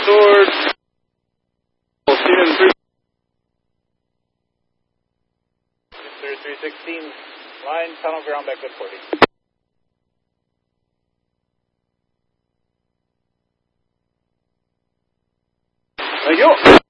Sword. CN 316, line, tunnel, ground, back at 40. Thank you.